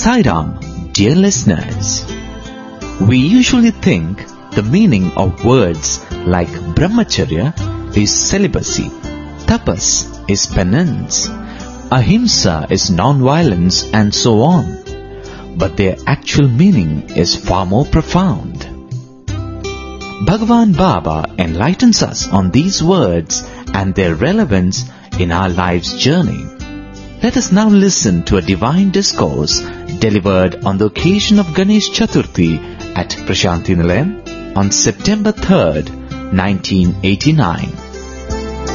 Sai Ram, dear listeners. We usually think the meaning of words like brahmacharya is celibacy, tapas is penance, ahimsa is non-violence, and so on. But their actual meaning is far more profound. Bhagavan Baba enlightens us on these words and their relevance in our life's journey. Let us now listen to a divine discourse delivered on the occasion of Ganesh Chaturthi at Prashanti Nilayam on September 3rd, 1989.